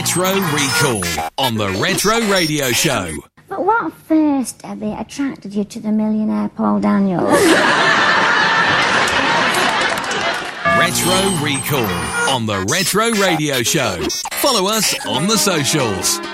Retro Recall on the Retro Radio Show. But what first, Debbie, attracted you to the millionaire Paul Daniels? Retro Recall on the Retro Radio Show. Follow us on the socials.